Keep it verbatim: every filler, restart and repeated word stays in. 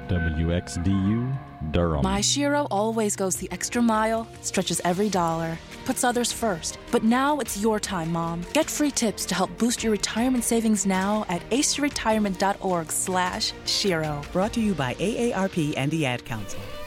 W X D U, Durham. My Shiro always goes the extra mile, stretches every dollar, puts others first. But now it's your time, Mom. Get free tips to help boost your retirement savings now at aceyourretirement.org slash Shiro. Brought to you by A A R P and the Ad Council.